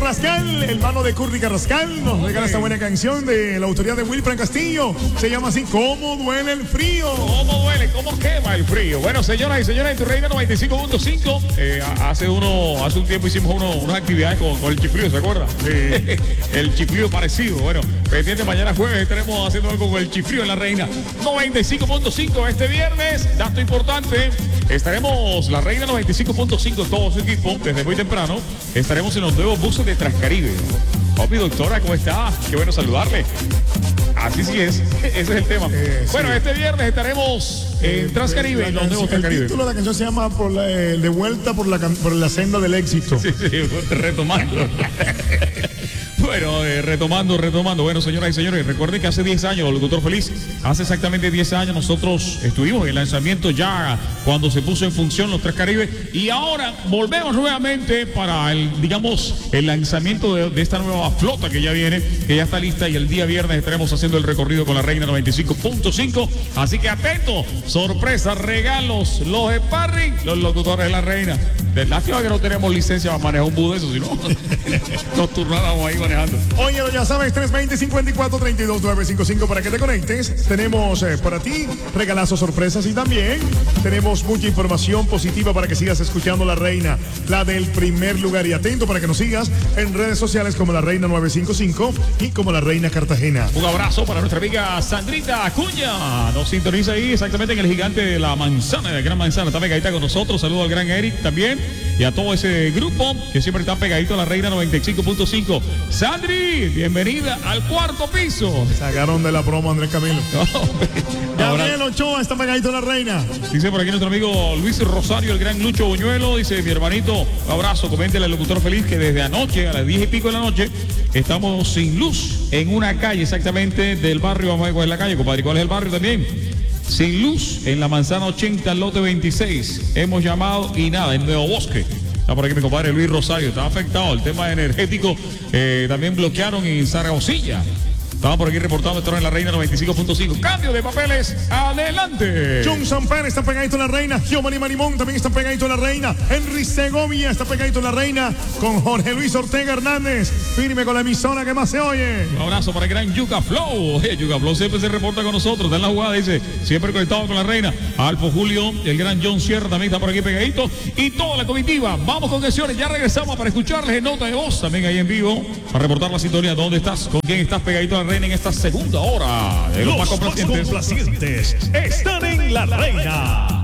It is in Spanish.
Carrascal, el mano de Curly Carrascal, nos regala esta buena canción de la autoría de Wilfran Castillo. Se llama así, ¿Cómo duele el frío? ¿Cómo duele? ¿Cómo quema el frío? Bueno, señoras y señores, en tu Reina 95.5, hace un tiempo hicimos unas actividades con el chiflío, ¿se acuerda? El chiflío parecido. Bueno, pendiente, mañana jueves estaremos haciendo algo con el chiflío en la Reina 95.5 este viernes. Dato importante, estaremos la Reina 95.5, todo su equipo, desde muy temprano. Estaremos en los nuevos buses de Transcaribe. Papi, doctora, ¿cómo está? Qué bueno saludarle. Así sí es, ese es el tema. Bueno, sí. Este viernes estaremos en Transcaribe, en los nuevos Transcaribe. El título de la canción se llama De vuelta por la senda del éxito. Sí, retomando. Bueno, retomando. Bueno, señoras y señores, recuerden que hace 10 años, Locutor Feliz, hace exactamente 10 años nosotros estuvimos en el lanzamiento ya cuando se puso en función los Transcaribe, y ahora volvemos nuevamente para el lanzamiento de esta nueva flota que ya viene, que ya está lista, y el día viernes estaremos haciendo el recorrido con la Reina 95.5, así que atento, sorpresas, regalos, los sparring, los locutores de la Reina. De lástima que no tenemos licencia para manejar un bus de eso, si no, nos turnábamos ahí manejando. Oye, ya sabes, 320-54-32-955 para que te conectes. Tenemos para ti regalazos, sorpresas, y también tenemos mucha información positiva para que sigas escuchando La Reina, la del primer lugar. Y atento para que nos sigas en redes sociales como La Reina 955 y como La Reina Cartagena. Un abrazo para nuestra amiga Sandrita Acuña. Nos sintoniza ahí exactamente en el gigante de la manzana, de la gran manzana. Está pegadita con nosotros. Saludo al gran Eric también y a todo ese grupo que siempre está pegadito a La Reina 95.5. Sandri, bienvenida al cuarto piso. Sacaron de la promo Andrés Camilo. Gabriel Ochoa está pegadito a La Reina. Dice por aquí nuestro amigo Luis Rosario, el gran Lucho Buñuelo. Dice, mi hermanito, un abrazo, coméntele al Locutor Feliz que desde anoche, a las 10 y pico de la noche, estamos sin luz en una calle exactamente del barrio. Vamos a ver cuál es la calle, compadre. ¿Cuál es el barrio también? Sin luz en la manzana 80, lote 26. Hemos llamado y nada, en Nuevo Bosque. Está por aquí mi compadre Luis Rosario. Está afectado el tema energético. También bloquearon en Zaragozilla. Estamos por aquí reportando esto en La Reina 95.5. Cambio de papeles, adelante. John Samper está pegadito a La Reina. Giovanni Marimón también está pegadito a La Reina. Henry Segovia está pegadito a La Reina. Con Jorge Luis Ortega Hernández. Firme con la emisora que más se oye. Un abrazo para el gran Yuka Flow. Yuka Flow siempre se reporta con nosotros. Está en la jugada, dice. Siempre conectado con La Reina. Alfo Julio, el gran John Sierra también está por aquí pegadito. Y toda la comitiva. Vamos con canciones. Ya regresamos para escucharles en nota de voz. También ahí en vivo. Para reportar la sintonía. ¿Dónde estás? ¿Con quién estás pegadito a La Reina en esta segunda hora? Los más complacientes están en La Reina.